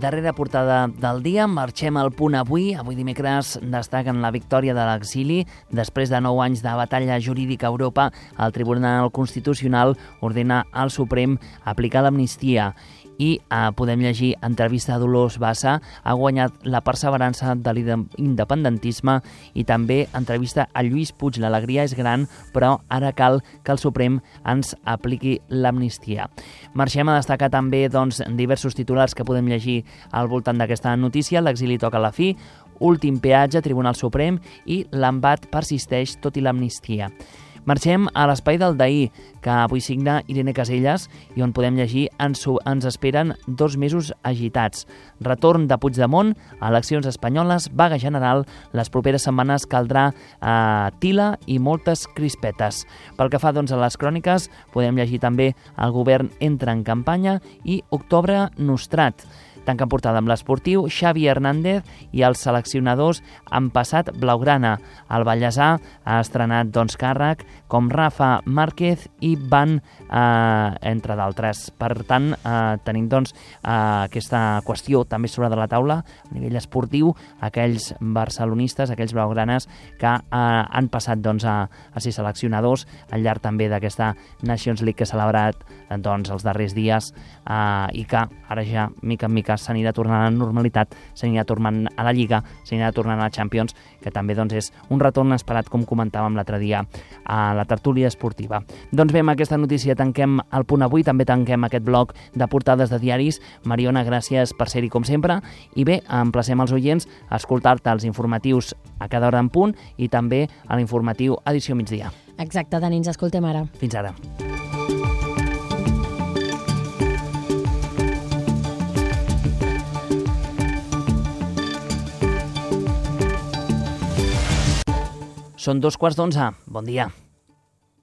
darrera portada del dia. Marxem al Punt avui. Avui dimecres destaquen la victòria de l'exili. Després de 9 anys de batalla jurídica a Europa, el Tribunal Constitucional ordena al Suprem aplicar l'amnistia. I podem llegir entrevista a Dolors Bassa, ha guanyat la perseverança de l'independentisme, i també entrevista a Lluís Puig. L'alegria és gran, però ara cal que el Suprem ens apliqui l'amnistia. Marxem a destacar també diversos titulars que podem llegir al voltant d'aquesta notícia. L'exili toca la fi, últim peatge, Tribunal Suprem, i l'embat persisteix tot i l'amnistia. Marxem a l'espai del d'ahir, que avui signa Irene Caselles, i on podem llegir ens esperen 2 mesos agitats. Retorn de Puigdemont, eleccions espanyoles, vaga general, les properes setmanes caldrà tila i moltes crispetes. Pel que fa a les cròniques, podem llegir també el govern entra en campanya i octubre nostrat. Tanca portada amb l'esportiu, Xavi Hernández i els seleccionadors han passat blaugrana. El Vallèsà ha estrenat càrrec com Rafa Márquez i Van, entre d'altres. Per tant, tenim aquesta qüestió també sobre de la taula a nivell esportiu, aquells barcelonistes, aquells blaugranes que han passat a ser seleccionadors al llarg també d'aquesta Nations League que s'ha celebrat els darrers dies, i que ara ja, mica en mica, s'anirà tornant a la normalitat, s'anirà tornant a la Lliga, s'anirà tornant a la Champions, que també és un retorn esperat, com comentàvem l'altre dia a la tertúlia esportiva. Bé, amb aquesta notícia tanquem el Punt avui, també tanquem aquest bloc de portades de diaris. Mariona, gràcies per ser-hi com sempre, i bé, emplacem els oients a escoltar-te els informatius a cada hora en punt i també a l'informatiu Edició Migdia. Exacte, Dani, ens escoltem ara. Fins ara. Són 11:15. Bon dia.